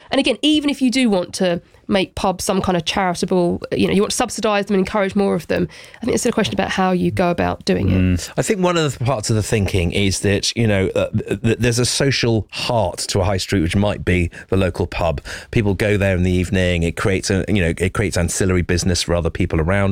And again, even if you do want to make pubs some kind of charitable, you want to subsidise them and encourage more of them, I think it's a question about how you go about doing it. I think one of the parts of the thinking is that, there's a social heart to a high street, which might be the local pub. People go there in the evening. It creates ancillary business for other people around.